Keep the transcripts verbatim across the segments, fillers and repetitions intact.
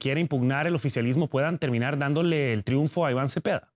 quiere impugnar el oficialismo puedan terminar dándole el triunfo a Iván Cepeda?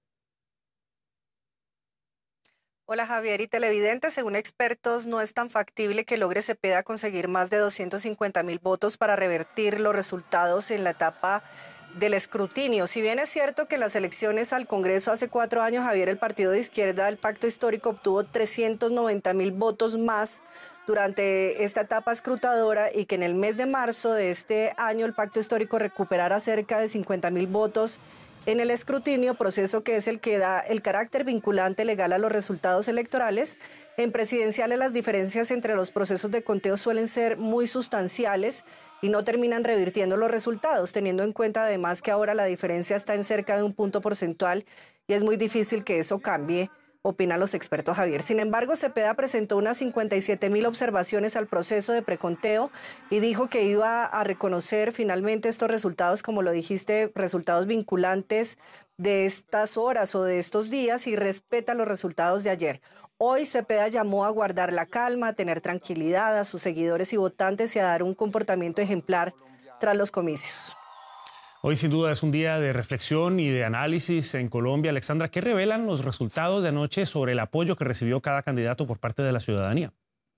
Hola Javier y televidentes, según expertos no es tan factible que logre Cepeda conseguir más de doscientos cincuenta mil votos para revertir los resultados en la etapa del escrutinio. Si bien es cierto que en las elecciones al Congreso hace cuatro años, Javier, el partido de izquierda del Pacto Histórico obtuvo trescientos noventa mil votos más durante esta etapa escrutadora y que en el mes de marzo de este año el Pacto Histórico recuperara cerca de cincuenta mil votos en el escrutinio, proceso que es el que da el carácter vinculante legal a los resultados electorales. En presidenciales las diferencias entre los procesos de conteo suelen ser muy sustanciales y no terminan revirtiendo los resultados, teniendo en cuenta además que ahora la diferencia está en cerca de un punto porcentual y es muy difícil que eso cambie, opinan los expertos, Javier. Sin embargo, Cepeda presentó unas cincuenta y siete mil observaciones al proceso de preconteo y dijo que iba a reconocer finalmente estos resultados, como lo dijiste, resultados vinculantes de estas horas o de estos días y respeta los resultados de ayer. Hoy Cepeda llamó a guardar la calma, a tener tranquilidad a sus seguidores y votantes y a dar un comportamiento ejemplar tras los comicios. Hoy sin duda es un día de reflexión y de análisis en Colombia. Alexandra, ¿qué revelan los resultados de anoche sobre el apoyo que recibió cada candidato por parte de la ciudadanía?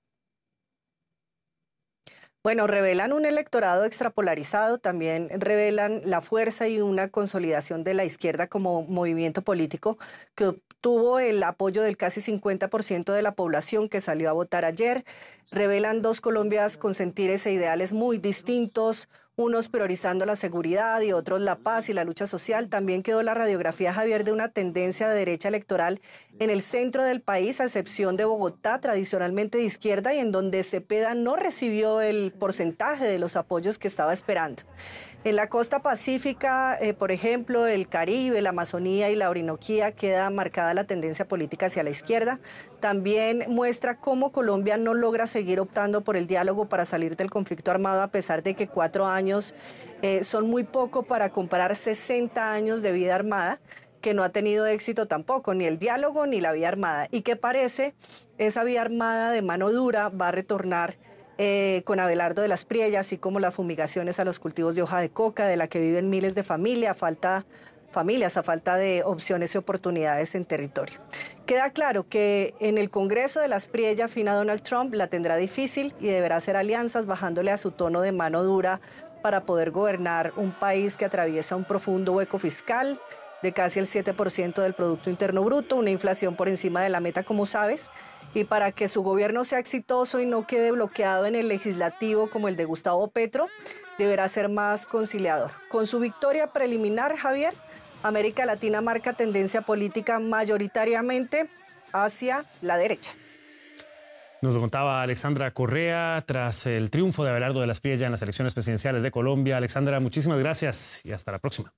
Bueno, revelan un electorado extrapolarizado, también revelan la fuerza y una consolidación de la izquierda como movimiento político que obtuvo el apoyo del casi cincuenta por ciento de la población que salió a votar ayer. Revelan dos Colombias con sentires e ideales muy distintos, unos priorizando la seguridad y otros la paz y la lucha social. También quedó la radiografía, Javier, de una tendencia de derecha electoral en el centro del país, a excepción de Bogotá, tradicionalmente de izquierda, y en donde Cepeda no recibió el porcentaje de los apoyos que estaba esperando. En la costa pacífica, eh, por ejemplo, el Caribe, la Amazonía y la Orinoquía, queda marcada la tendencia política hacia la izquierda. También muestra cómo Colombia no logra seguir optando por el diálogo para salir del conflicto armado, a pesar de que cuatro años eh, son muy poco para comparar sesenta años de vida armada, que no ha tenido éxito tampoco, ni el diálogo ni la vía armada, y que parece esa vía armada de mano dura va a retornar eh, con Abelardo de las Priellas, así como las fumigaciones a los cultivos de hoja de coca, de la que viven miles de familias, falta, familias a falta de opciones y oportunidades en territorio. Queda claro que en el Congreso de las Priellas, fina Donald Trump la tendrá difícil y deberá hacer alianzas bajándole a su tono de mano dura para poder gobernar un país que atraviesa un profundo hueco fiscal de casi el siete por ciento del Producto Interno Bruto, una inflación por encima de la meta, como sabes, y para que su gobierno sea exitoso y no quede bloqueado en el legislativo como el de Gustavo Petro, deberá ser más conciliador. Con su victoria preliminar, Javier, América Latina marca tendencia política mayoritariamente hacia la derecha. Nos lo contaba Alexandra Correa tras el triunfo de Abelardo de las Priellas en las elecciones presidenciales de Colombia. Alexandra, muchísimas gracias y hasta la próxima.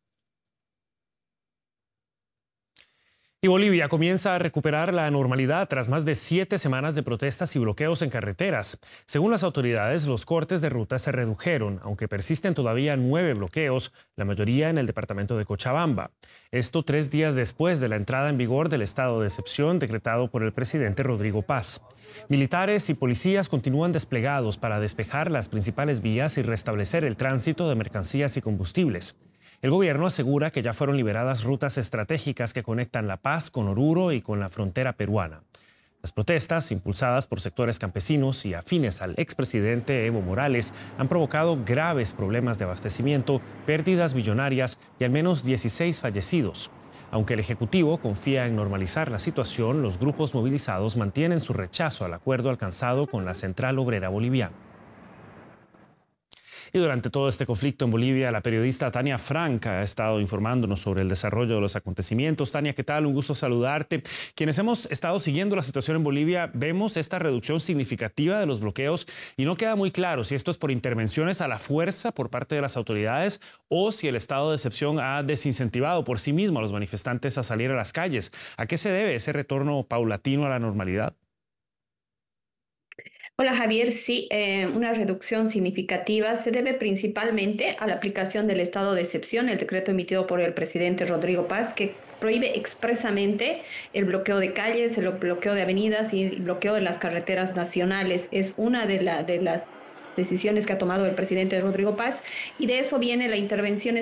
Y Bolivia comienza a recuperar la normalidad tras más de siete semanas de protestas y bloqueos en carreteras. Según las autoridades, los cortes de ruta se redujeron, aunque persisten todavía nueve bloqueos, la mayoría en el departamento de Cochabamba. Esto tres días después de la entrada en vigor del estado de excepción decretado por el presidente Rodrigo Paz. Militares y policías continúan desplegados para despejar las principales vías y restablecer el tránsito de mercancías y combustibles. El gobierno asegura que ya fueron liberadas rutas estratégicas que conectan La Paz con Oruro y con la frontera peruana. Las protestas, impulsadas por sectores campesinos y afines al expresidente Evo Morales, han provocado graves problemas de abastecimiento, pérdidas millonarias y al menos dieciséis fallecidos. Aunque el Ejecutivo confía en normalizar la situación, los grupos movilizados mantienen su rechazo al acuerdo alcanzado con la Central Obrera Boliviana. Y durante todo este conflicto en Bolivia, la periodista Tania Frank ha estado informándonos sobre el desarrollo de los acontecimientos. Tania, ¿qué tal? Un gusto saludarte. Quienes hemos estado siguiendo la situación en Bolivia, vemos esta reducción significativa de los bloqueos y no queda muy claro si esto es por intervenciones a la fuerza por parte de las autoridades o si el estado de excepción ha desincentivado por sí mismo a los manifestantes a salir a las calles. ¿A qué se debe ese retorno paulatino a la normalidad? Hola Javier, sí, eh, una reducción significativa se debe principalmente a la aplicación del estado de excepción, el decreto emitido por el presidente Rodrigo Paz, que prohíbe expresamente el bloqueo de calles, el bloqueo de avenidas y el bloqueo de las carreteras nacionales. Es una de, la, de las decisiones que ha tomado el presidente Rodrigo Paz y de eso viene la intervención